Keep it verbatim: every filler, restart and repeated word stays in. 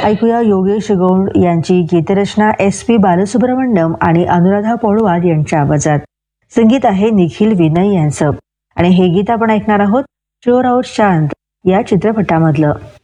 ऐकूया योगेश गौंड यांची गीतरचना S P Balasubramaniam आणि अनुराधा पौडवाल यांच्या आवाजात. संगीत आहे निखिल विनय यांचं. आणि हे गीत आपण ऐकणार आहोत चोर और चांद या चित्रपटामधलं.